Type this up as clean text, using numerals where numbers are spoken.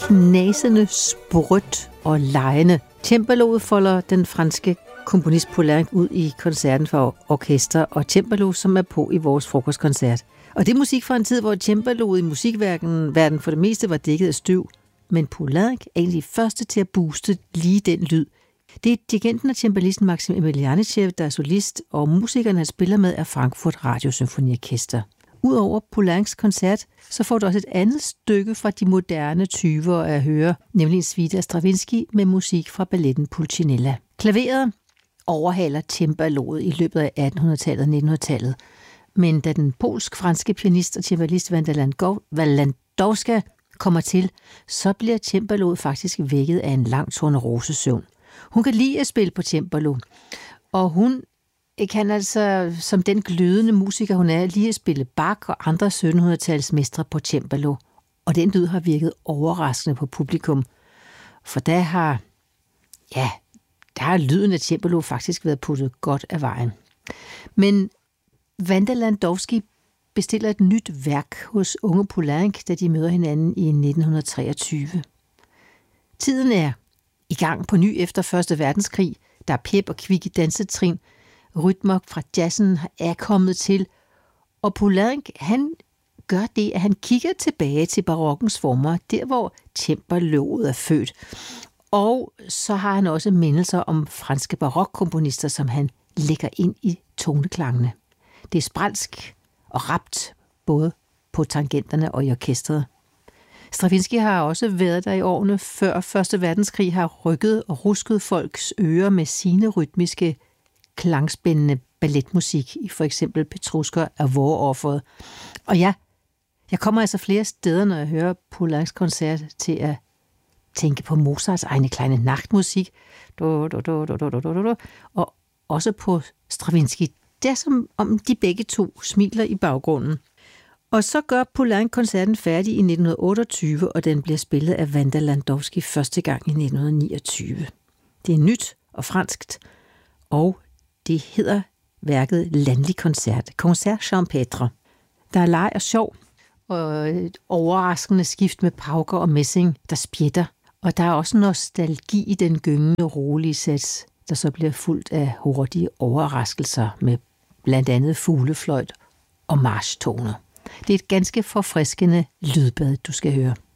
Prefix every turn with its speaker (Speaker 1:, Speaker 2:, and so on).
Speaker 1: knasende, sprødt og lejende. Cembaloet folder den franske komponist Poulenc ud i koncerten for orkester og cembalo, som er på i vores frokostkoncert. Og det er musik fra en tid, hvor cembaloet i musikverden for det meste var dækket af støv. Men Poulenc er egentlig første til at booste lige den lyd. Det er dirigenten og cembalisten Maxim Emelianitjev, der er solist, og musikeren han spiller med er Frankfurt Radiosymfoniorkester. Udover Poulencs koncert, så får du også et andet stykke fra de moderne typer at høre, nemlig en suite af Stravinsky med musik fra balletten Pulcinella. Klaveret overhaler cembaloet i løbet af 1800-tallet og 1900-tallet, men da den polsk-franske pianist og cembalist Wanda Landowska kommer til, så bliver cembaloet faktisk vækket af en lang tornerosesøvn. Hun kan lide at spille på cembalo, og hun kan altså, som den glødende musiker hun er, lige at spille Bach og andre 1700-tals mestre på cembalo. Og den lyd har virket overraskende på publikum, for der har lyden af cembalo faktisk været puttet godt af vejen. Men Wanda Landowski bestiller et nyt værk hos unge Poulenc, da de møder hinanden i 1923. Tiden er i gang på ny efter 1. verdenskrig. Der er pep og kvikke dansetrin. Rytmer fra jazzen er kommet til. Og Poulenc, han gør det, at han kigger tilbage til barokkens former, der hvor cembaloet er født. Og så har han også mindelser om franske barokkomponister, som han lægger ind i toneklangene. Det er sprælsk og rapt, både på tangenterne og i orkestret. Stravinsky har også været der i årene før 1. verdenskrig, har rykket og rusket folks ører med sine rytmiske, klangspændende balletmusik i for eksempel Petrushka af Vågeofferet. Og jeg kommer altså flere steder, når jeg hører Poulencs koncert, til at tænke på Mozarts egne kleine nachtmusik, og også på Stravinsky. Det er som om de begge to smiler i baggrunden. Og så gør Poulenc koncerten færdig i 1928, og den bliver spillet af Wanda Landowski første gang i 1929. Det er nyt og franskt, og det hedder værket Landlig koncert. Concert champêtre. Der er leg og sjov, og et overraskende skift med pauker og messing, der spjætter. Og der er også nostalgi i den gyngende, rolige sats, der så bliver fuldt af hurtige overraskelser med blandt andet fuglefløjt og marchtoner. Det er et ganske forfriskende lydbad, du skal høre.